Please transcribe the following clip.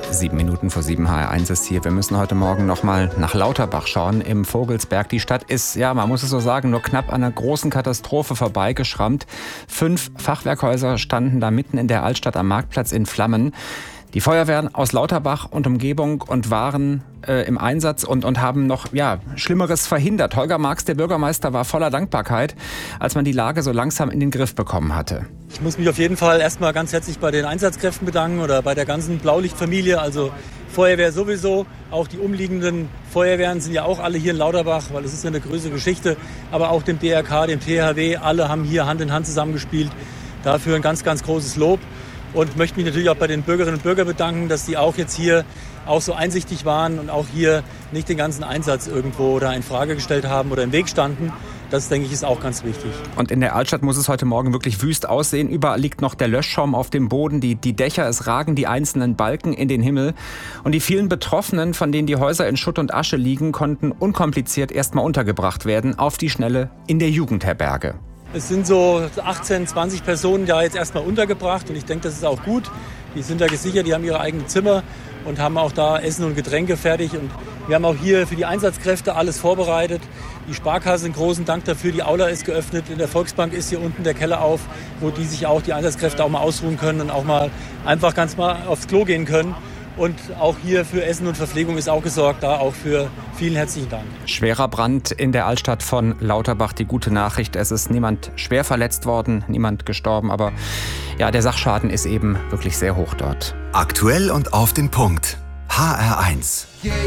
7 Minuten vor 7, HR1 ist hier. Wir müssen heute Morgen nochmal nach Lauterbach schauen, im Vogelsberg. Die Stadt ist, ja, man muss es so sagen, nur knapp an einer großen Katastrophe vorbeigeschrammt. 5 Fachwerkhäuser standen da mitten in der Altstadt am Marktplatz in Flammen. Die Feuerwehren aus Lauterbach und Umgebung und waren im Einsatz und haben noch Schlimmeres verhindert. Holger Marx, der Bürgermeister, war voller Dankbarkeit, als man die Lage so langsam in den Griff bekommen hatte. Ich muss mich auf jeden Fall erstmal ganz herzlich bei den Einsatzkräften bedanken oder bei der ganzen Blaulichtfamilie, also Feuerwehr sowieso. Auch die umliegenden Feuerwehren sind ja auch alle hier in Lauterbach, weil es ist ja eine größere Geschichte. Aber auch dem DRK, dem THW, alle haben hier Hand in Hand zusammengespielt. Dafür ein ganz, ganz großes Lob. Und möchte mich natürlich auch bei den Bürgerinnen und Bürgern bedanken, dass die auch jetzt hier auch so einsichtig waren und auch hier nicht den ganzen Einsatz irgendwo oder in Frage gestellt haben oder im Weg standen. Das, denke ich, ist auch ganz wichtig. Und in der Altstadt muss es heute Morgen wirklich wüst aussehen. Überall liegt noch der Löschschaum auf dem Boden, die Dächer, es ragen die einzelnen Balken in den Himmel. Und die vielen Betroffenen, von denen die Häuser in Schutt und Asche liegen, konnten unkompliziert erstmal untergebracht werden, auf die Schnelle in der Jugendherberge. Es sind so 18, 20 Personen da jetzt erstmal untergebracht und ich denke, das ist auch gut. Die sind da gesichert, die haben ihre eigenen Zimmer und haben auch da Essen und Getränke fertig. Und wir haben auch hier für die Einsatzkräfte alles vorbereitet. Die Sparkasse, einen großen Dank dafür. Die Aula ist geöffnet. In der Volksbank ist hier unten der Keller auf, wo die sich auch, die Einsatzkräfte auch mal ausruhen können und auch mal einfach ganz mal aufs Klo gehen können. Und auch hier für Essen und Verpflegung ist auch gesorgt, da auch für vielen herzlichen Dank. Schwerer Brand in der Altstadt von Lauterbach. Die gute Nachricht, es ist niemand schwer verletzt worden, niemand gestorben. Aber ja, der Sachschaden ist eben wirklich sehr hoch dort. Aktuell und auf den Punkt. HR1.